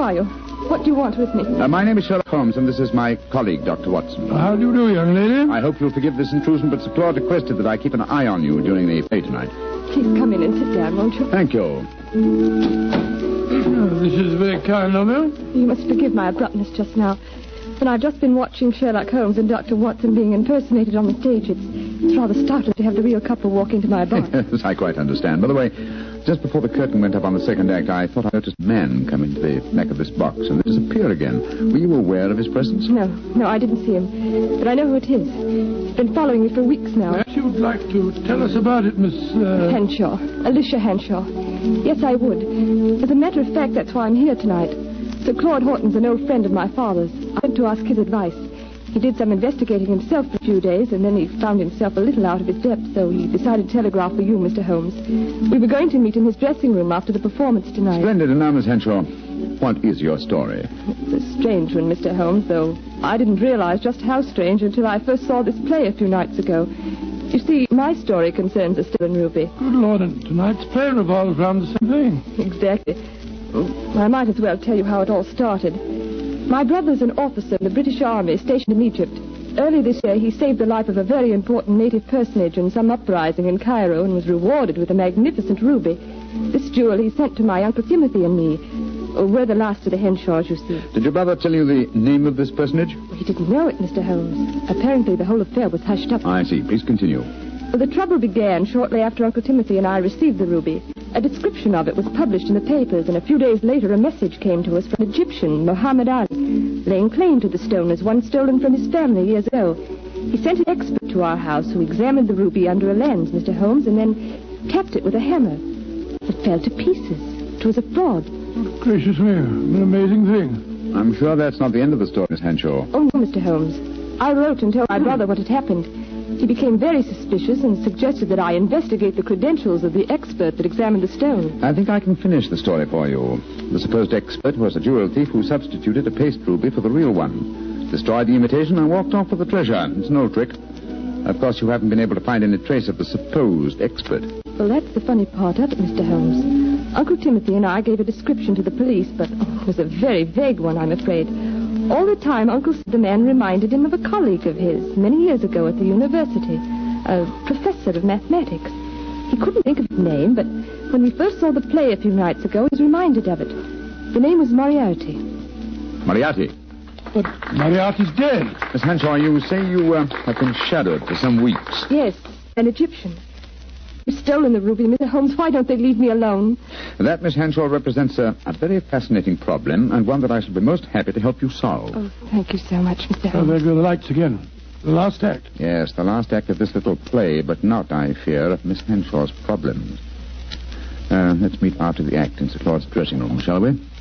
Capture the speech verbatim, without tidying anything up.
are you? What do you want with me? Uh, my name is Sherlock Holmes, and this is my colleague, Doctor Watson. How do you do, young lady? I hope you'll forgive this intrusion, but Sir Claude requested that I keep an eye on you during the play tonight. Please come in and sit down, won't you? Thank you. Oh, this is very kind of you. You must forgive my abruptness just now. When I've just been watching Sherlock Holmes and Doctor Watson being impersonated on the stage, it's, it's rather startling to have the real couple walk into my box. Yes, I quite understand. By the way, just before the curtain went up on the second act, I thought I noticed a man come into the back of this box and disappear again. Were you aware of his presence? No, no, I didn't see him. But I know who it is. He's been following me for weeks now. Perhaps you would like to tell us about it, Miss... Uh... Henshaw. Alicia Henshaw. Yes, I would. As a matter of fact, that's why I'm here tonight. Sir Claude Horton's an old friend of my father's. I went to ask his advice. He did some investigating himself for a few days, and then he found himself a little out of his depth, so he decided to telegraph for you, Mister Holmes. We were going to meet in his dressing room after the performance tonight. Splendid. And now, Miss Henshaw, what is your story? It's a strange one, Mister Holmes, though I didn't realize just how strange until I first saw this play a few nights ago. You see, my story concerns Estelle and Ruby. Good Lord, and tonight's play revolves around the same thing. Exactly. I might as well tell you how it all started. My brother's an officer in the British Army stationed in Egypt. Early this year, he saved the life of a very important native personage in some uprising in Cairo and was rewarded with a magnificent ruby. This jewel he sent to my Uncle Timothy and me. Oh, we're the last of the Henshaws, you see. Did your brother tell you the name of this personage? He didn't know it, Mister Holmes. Apparently, the whole affair was hushed up. I see. Please continue. Well, the trouble began shortly after Uncle Timothy and I received the ruby. A description of it was published in the papers, and a few days later a message came to us from an Egyptian, Muhammad Ali, laying claim to the stone as one stolen from his family years ago. He sent an expert to our house who examined the ruby under a lens, Mister Holmes, and then tapped it with a hammer. It fell to pieces. It was a fraud. Oh, gracious me, an amazing thing. I'm sure that's not the end of the story, Miss Henshaw. Oh, no, Mister Holmes. I wrote and told my brother what had happened. He became very suspicious and suggested that I investigate the credentials of the expert that examined the stone. I think I can finish the story for you. The supposed expert was a jewel thief who substituted a paste ruby for the real one, destroyed the imitation, and walked off with the treasure. It's an old trick. Of course, you haven't been able to find any trace of the supposed expert. Well, that's the funny part of it, Mister Holmes. Uncle Timothy and I gave a description to the police, but oh, it was a very vague one, I'm afraid. All the time, Uncle said the man reminded him of a colleague of his many years ago at the university, a professor of mathematics. He couldn't think of his name, but when we first saw the play a few nights ago, he was reminded of it. The name was Moriarty. Moriarty? But Moriarty's dead. Miss Henshaw, you say you uh, have been shadowed for some weeks. Yes, an Egyptian. You've stolen the ruby, Mister Holmes. Why don't they leave me alone? That, Miss Henshaw, represents a, a very fascinating problem, and one that I shall be most happy to help you solve. Oh, thank you so much, Mister Oh, Holmes. there go the lights again. The last act. Yes, the last act of this little play, but not, I fear, of Miss Henshaw's problems. Uh, let's meet after the act in Sir Claude's dressing room, shall we?